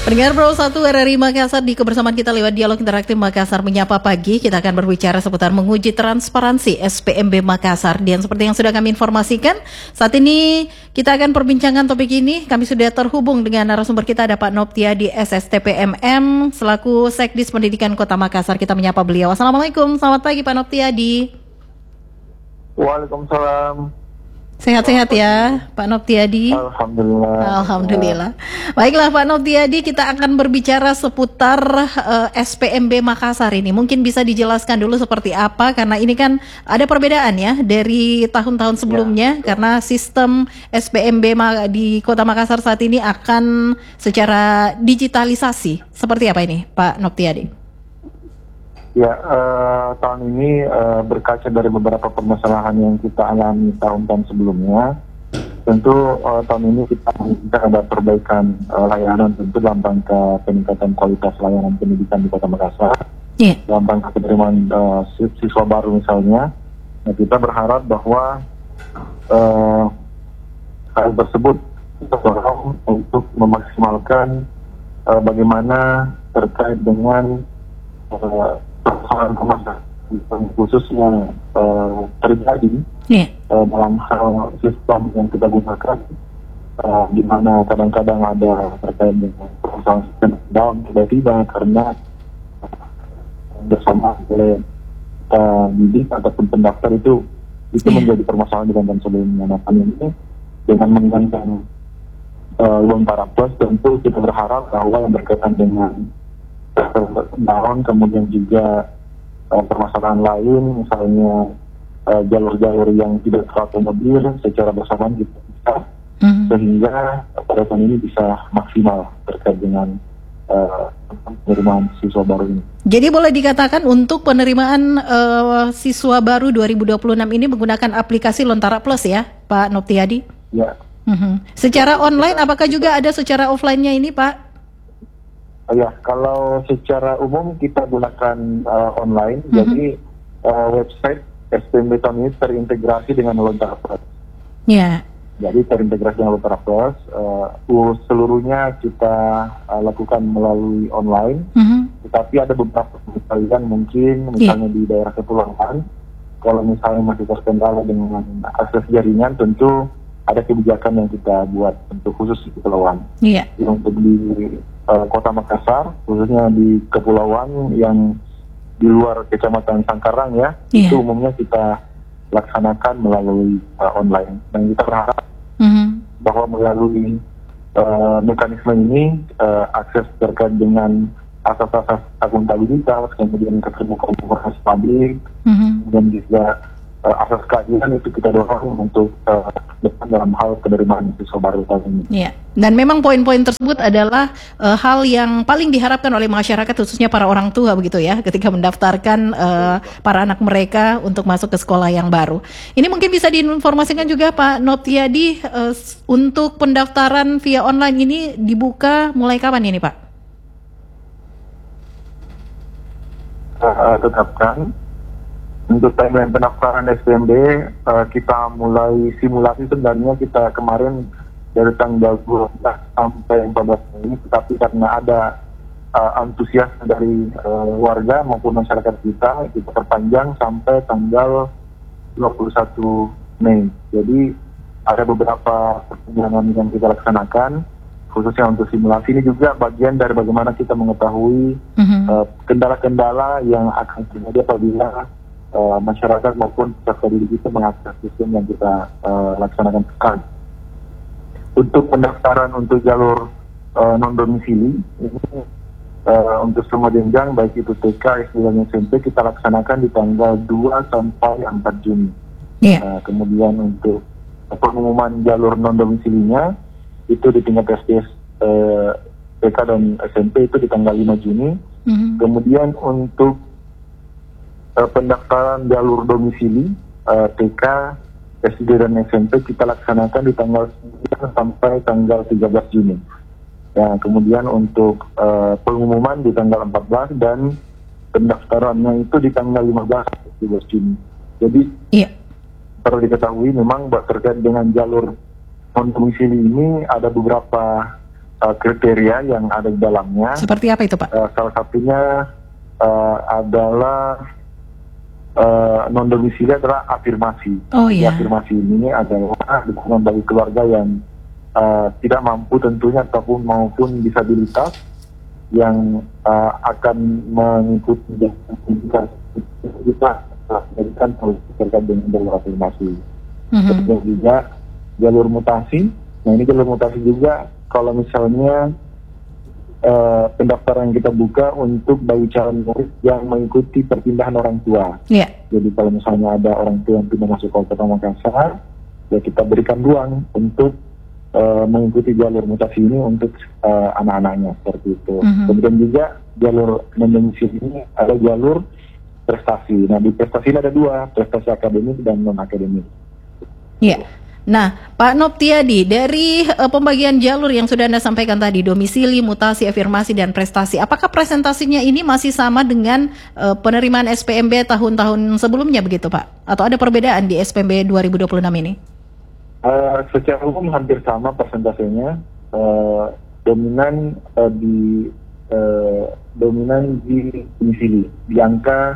Pendengar Pro 1 RRI Makassar, di kebersamaan kita lewat Dialog Interaktif Makassar Menyapa Pagi, kita akan berbicara seputar menguji transparansi SPMB Makassar. Dan seperti yang sudah kami informasikan, saat ini kita akan perbincangan topik ini. Kami sudah terhubung dengan narasumber kita, ada Pak Noptiadi SSTPMM selaku Sekdis Pendidikan Kota Makassar. Kita menyapa beliau. Assalamualaikum, selamat pagi Pak Noptiadi. Waalaikumsalam. Sehat-sehat ya Pak Noptiadi. Alhamdulillah. Alhamdulillah. Baiklah Pak Noptiadi, kita akan berbicara seputar SPMB Makassar ini. Mungkin bisa dijelaskan dulu seperti apa, karena ini kan ada perbedaan ya dari tahun-tahun sebelumnya, karena sistem SPMB di Kota Makassar saat ini akan secara digitalisasi. Seperti apa ini Pak Noptiadi? Ya, tahun ini berkaca dari beberapa permasalahan yang kita alami tahun-tahun sebelumnya. Tentu tahun ini kita ada perbaikan layanan, tentu dalam rangka peningkatan kualitas layanan pendidikan di Kota Makassar. Dalam rangka penerimaan siswa baru misalnya. Nah, kita berharap bahwa hal tersebut terdorong untuk memaksimalkan bagaimana terkait dengan permasalahan khususnya terjadi dalam hal sistem yang kita gunakan, di mana kadang-kadang ada terkait dengan permasalahan sistem down tiba-tiba karena bersama oleh didik ataupun pendaftar itu menjadi permasalahan di tahun sebelumnya. Nah, ini dengan menggunakan loan para plus, tentu kita berharap bahwa yang berkaitan dengan down, kemudian juga permasalahan lain, misalnya jalur-jalur yang tidak terakomodir secara bersamaan kita bisa, sehingga pada tahun ini bisa maksimal terkait dengan penerimaan siswa baru ini. Jadi boleh dikatakan untuk penerimaan siswa baru 2026 ini menggunakan aplikasi Lontara Plus ya Pak Noptiadi? Ya. Secara online, apakah juga ada secara offline-nya ini Pak? Ya, kalau secara umum kita gunakan online, jadi website SPMB tahun ini terintegrasi dengan Lontara Plus. Ya. Jadi terintegrasi dengan Lontara Plus, seluruhnya kita lakukan melalui online, tetapi ada beberapa kalian mungkin misalnya di daerah kepulauan, kalau misalnya masih terkendala dengan akses jaringan, tentu ada kebijakan yang kita buat untuk khusus di kepulauan. Untuk di Kota Makassar, khususnya di kepulauan yang di luar Kecamatan Sangkarang ya, itu umumnya kita laksanakan melalui online. Dan kita berharap bahwa melalui mekanisme ini akses terkait dengan asas-asas akuntabilitas, kemudian keterbukaan informasi publik, dan juga asas keadilan itu kita dorong untuk depan dalam hal penerimaan siswa baru tahun ini. Ya, dan memang poin-poin tersebut adalah hal yang paling diharapkan oleh masyarakat, khususnya para orang tua begitu ya, ketika mendaftarkan para anak mereka untuk masuk ke sekolah yang baru. Ini mungkin bisa diinformasikan juga Pak Noptiadi, untuk pendaftaran via online ini dibuka mulai kapan ini Pak? Tetapkan. Untuk timeline pendaftaran SPMB, kita mulai simulasi sebenarnya kita kemarin dari tanggal 12 sampai 14 Mei, tetapi karena ada antusias dari warga maupun masyarakat kita perpanjang sampai tanggal 21 Mei. Jadi ada beberapa perpanjangan yang kita laksanakan, khususnya untuk simulasi. Ini juga bagian dari bagaimana kita mengetahui kendala-kendala yang akan terjadi apabila masyarakat maupun peserta didik itu mengakses sistem yang kita laksanakan sekarang. Untuk pendaftaran untuk jalur non-domisili, ini untuk semua jenjang, baik itu TK, SD, dan SMP, kita laksanakan di tanggal 2 sampai 4 Juni. Kemudian untuk pengumuman jalur non-domisilinya, itu di tingkat SD, TK, dan SMP itu di tanggal 5 Juni. Kemudian untuk pendaftaran jalur domisili TK, SD, dan SMP kita laksanakan di tanggal 9 sampai tanggal 13 Juni. Ya, kemudian untuk pengumuman di tanggal 14 dan pendaftarannya itu di tanggal 15 Juni. Jadi perlu diketahui memang terkait dengan jalur non-domisili ini ada beberapa kriteria yang ada di dalamnya. Seperti apa itu, Pak? Salah satunya adalah non domisili adalah afirmasi. Oh iya. Afirmasi ini adalah dukungan bagi keluarga yang tidak mampu tentunya ataupun maupun disabilitas yang akan mengikuti pendidikan kita pendidikan terkait dengan jalur afirmasi. Kemudian juga jalur mutasi. Nah ini jalur mutasi juga kalau misalnya pendaftaran kita buka untuk bagi calon murid yang mengikuti perpindahan orang tua. Yeah. Jadi kalau misalnya ada orang tua yang pindah masuk Kota Makassar, ya kita berikan ruang untuk mengikuti jalur mutasi ini untuk anak-anaknya seperti itu. Kemudian juga jalur non-domisili ini ada jalur prestasi. Nah di prestasi ini ada dua, prestasi akademik dan non akademik. Iya. Nah, Pak Noptiadi, dari pembagian jalur yang sudah Anda sampaikan tadi, domisili, mutasi, afirmasi, dan prestasi, apakah presentasinya ini masih sama dengan penerimaan SPMB tahun-tahun sebelumnya begitu, Pak? Atau ada perbedaan di SPMB 2026 ini? Secara umum hampir sama persentasenya, dominan di domisili, di angka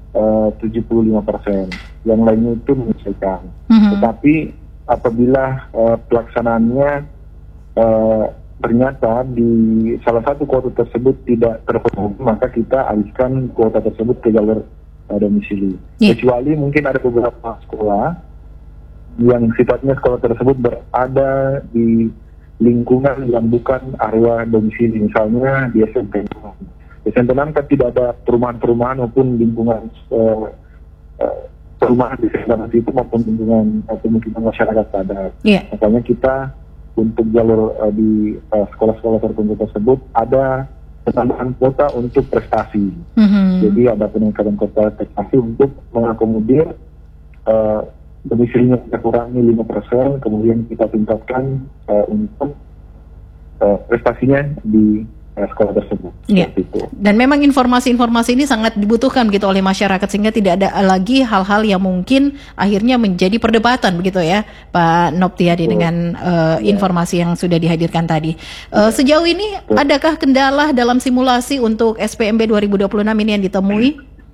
75%. Yang lainnya itu menyesuaikan. Tetapi apabila pelaksanaannya ternyata di salah satu kuota tersebut tidak terpenuhi, maka kita alihkan kuota tersebut ke jalur domisili. Kecuali mungkin ada beberapa sekolah yang sifatnya sekolah tersebut berada di lingkungan yang bukan area domisili, misalnya di SMP. Di SMP kan tidak ada perumahan-perumahan maupun lingkungan perumahan di sekitar itu maupun lingkungan pemukiman masyarakat padat. Makanya kita untuk jalur di sekolah-sekolah tertentu tersebut ada penambahan kuota untuk prestasi. Jadi ada peningkatan kuota prestasi untuk mengakomodir domisilinya kita kurangi 5%, kemudian kita tingkatkan untuk prestasinya di sekolah tersebut. Ya. Dan memang informasi-informasi ini sangat dibutuhkan begitu oleh masyarakat sehingga tidak ada lagi hal-hal yang mungkin akhirnya menjadi perdebatan begitu ya, Pak Noptiadi dengan informasi yang sudah dihadirkan tadi. Sejauh ini adakah kendala dalam simulasi untuk SPMB 2026 ini yang ditemui?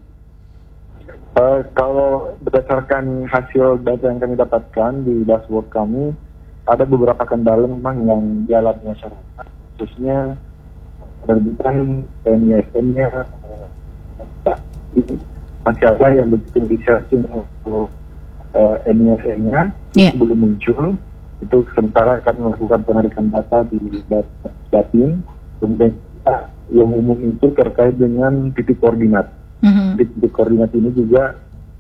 Kalau berdasarkan hasil data yang kami dapatkan di dashboard kami, ada beberapa kendala memang yang dialami masyarakat, khususnya penerbitan PNISM-nya masih ada yang begitu researching untuk NISM-nya belum muncul. Itu sementara akan melakukan penarikan data di Datin. Kemudian yang umum itu terkait dengan titik koordinat. Titik koordinat ini juga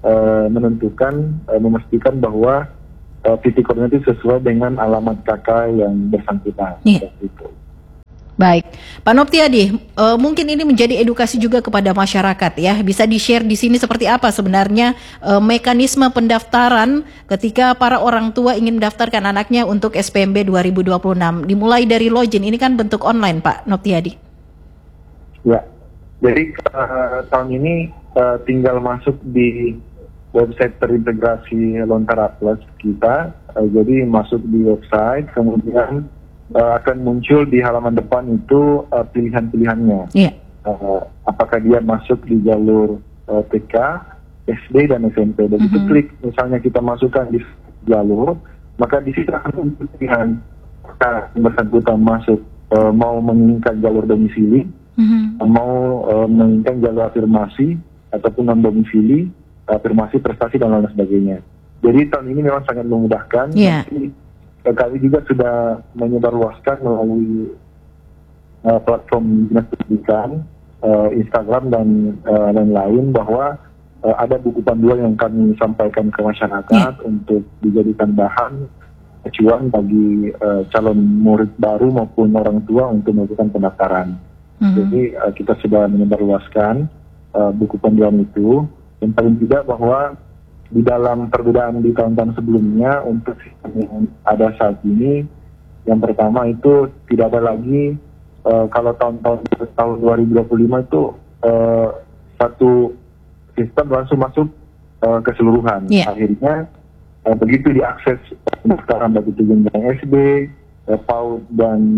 memastikan bahwa titik koordinat itu sesuai dengan alamat KK yang bersangkutan. Itu. Baik, Pak Noptiadi, mungkin ini menjadi edukasi juga kepada masyarakat ya. Bisa di-share di sini seperti apa sebenarnya mekanisme pendaftaran ketika para orang tua ingin mendaftarkan anaknya untuk SPMB 2026. Dimulai dari login, ini kan bentuk online, Pak Noptiadi. Ya, jadi tahun ini tinggal masuk di website terintegrasi Lontara Plus kita. Jadi masuk di website, kemudian akan muncul di halaman depan itu pilihan-pilihannya. Apakah dia masuk di jalur TK, SD, dan SMP. Dan itu klik, misalnya kita masukkan di jalur, maka di situ akan muncul pilihan. Apakah bersangkutan masuk mau menginginkan jalur domisili, mau menginginkan jalur afirmasi, ataupun non-domisili, afirmasi, prestasi, dan lain sebagainya. Jadi tahun ini memang sangat memudahkan. Kami juga sudah menyebarluaskan melalui platform Dinas Pendidikan, Instagram, dan lain-lain bahwa ada buku panduan yang kami sampaikan ke masyarakat untuk dijadikan bahan acuan bagi calon murid baru maupun orang tua untuk melakukan pendaftaran. Jadi kita sudah menyebarluaskan buku panduan itu. Yang paling tidak bahwa di dalam perbedaan di tahun-tahun sebelumnya untuk sistem yang ada saat ini, yang pertama itu tidak ada lagi kalau tahun 2025 itu satu sistem langsung masuk keseluruhan. Akhirnya begitu diakses pendaftaran bagi jenjang SD, PAUD, dan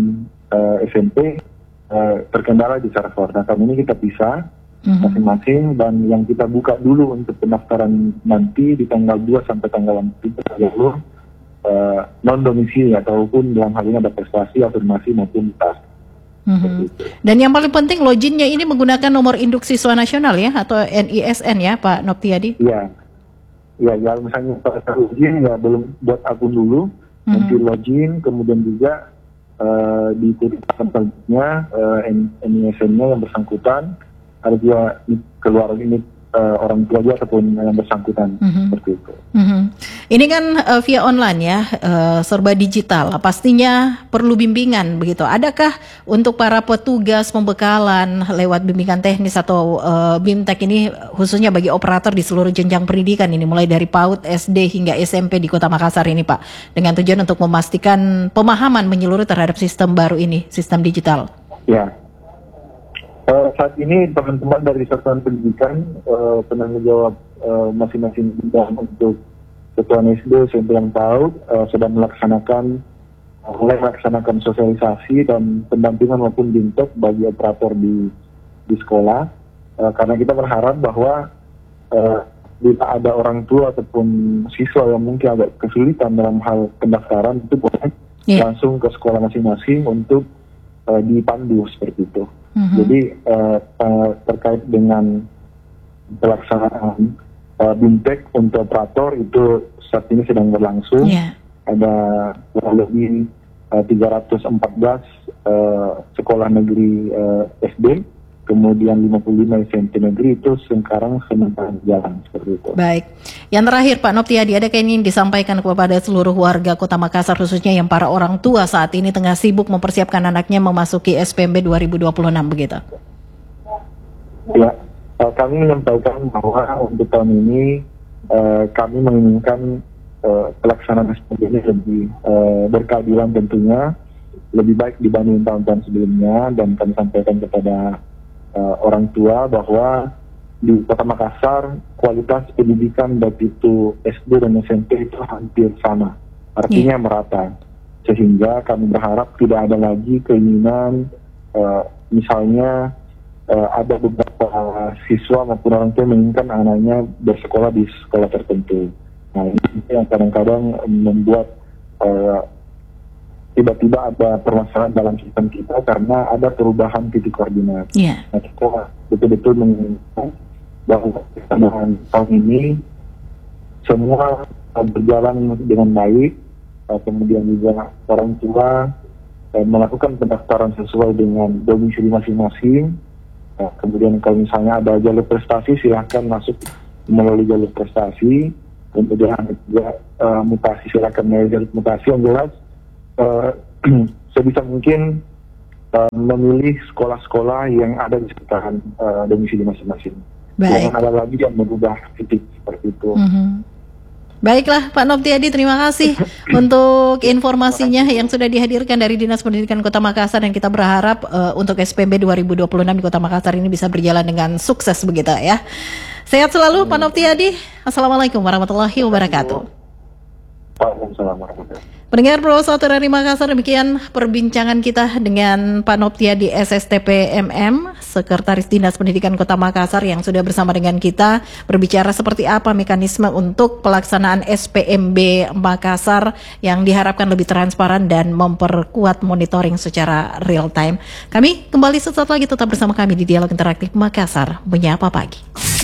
SMP terkendala di server. Nah, kali ini kita pisah masing-masing, dan yang kita buka dulu untuk pendaftaran nanti di tanggal 2 sampai tanggal 30 non domisili ataupun dalam hal ini ada prestasi, afirmasi maupun tas. Dan yang paling penting loginnya ini menggunakan nomor induk siswa nasional ya, atau NISN ya Pak Noptiadi? Iya, ya misalnya pada login ya belum buat akun dulu, nanti login, kemudian juga diikuti selanjutnya NISN-nya yang bersangkutan, ada juga keluar ini orang tua juga ataupun yang bersangkutan, seperti itu. Ini kan via online ya, serba digital. Pastinya perlu bimbingan begitu. Adakah untuk para petugas pembekalan lewat bimbingan teknis atau BIMTEK ini khususnya bagi operator di seluruh jenjang pendidikan ini, mulai dari PAUD, SD hingga SMP di Kota Makassar ini Pak, dengan tujuan untuk memastikan pemahaman menyeluruh terhadap sistem baru ini, sistem digital? Ya. Saat ini teman-teman dari Satuan Pendidikan penanggung jawab masing-masing bidang untuk Satuan SD, SMP, dan PAUD sedang mulai melaksanakan sosialisasi dan pendampingan maupun BIMTEK bagi operator di sekolah, karena kita berharap bahwa bila ada orang tua ataupun siswa yang mungkin agak kesulitan dalam hal pendaftaran, itu boleh langsung ke sekolah masing-masing untuk dipandu seperti itu. Jadi terkait dengan pelaksanaan BIMTEK untuk operator itu saat ini sedang berlangsung. Ada lebih 314 sekolah negeri SD, kemudian 55 SMP negeri, itu sekarang sedang jalan seperti itu. Baik. Yang terakhir Pak Noptiadi, ada yang ingin disampaikan kepada seluruh warga Kota Makassar, khususnya yang para orang tua saat ini tengah sibuk mempersiapkan anaknya memasuki SPMB 2026 begitu? Ya, kami menyampaikan bahwa untuk tahun ini kami menginginkan pelaksanaan SPMB ini lebih berkeadilan tentunya, lebih baik dibanding tahun-tahun sebelumnya, dan kami sampaikan kepada orang tua bahwa di Kota Makassar kualitas pendidikan baik itu SD dan SMP itu hampir sama, artinya merata, sehingga kami berharap tidak ada lagi keinginan misalnya ada beberapa siswa maupun orang tua menginginkan anaknya bersekolah di sekolah tertentu. Nah, ini yang kadang-kadang membuat tiba-tiba ada permasalahan dalam sistem kita karena ada perubahan titik koordinat. Nah, kita betul-betul menginginkan bahwa tahun ini semua berjalan dengan baik, kemudian juga orang tua melakukan pendaftaran sesuai dengan domisili masing-masing. Kemudian kalau misalnya ada jalur prestasi, silahkan masuk melalui jalur prestasi. Kemudian juga mutasi, silahkan melalui jalur mutasi. Yang jelas sebisa mungkin memilih sekolah-sekolah yang ada di sekitaran domisili masing-masing. Jangan ada lagi yang merubah titik seperti itu. Baiklah Pak Noptiadi, terima kasih untuk informasinya yang sudah dihadirkan dari Dinas Pendidikan Kota Makassar, dan kita berharap untuk SPMB 2026 di Kota Makassar ini bisa berjalan dengan sukses begitu ya. Sehat selalu Pak Noptiadi. Assalamualaikum warahmatullahi wabarakatuh. Waalaikumsalam warahmatullahi wabarakatuh. Pendengar Pro 1 dari Makassar, demikian perbincangan kita dengan Pak Noptiadi SSTP MM, Sekretaris Dinas Pendidikan Kota Makassar, yang sudah bersama dengan kita berbicara seperti apa mekanisme untuk pelaksanaan SPMB Makassar yang diharapkan lebih transparan dan memperkuat monitoring secara real time. Kami kembali sesaat lagi, tetap bersama kami di Dialog Interaktif Makassar Menyapa Pagi.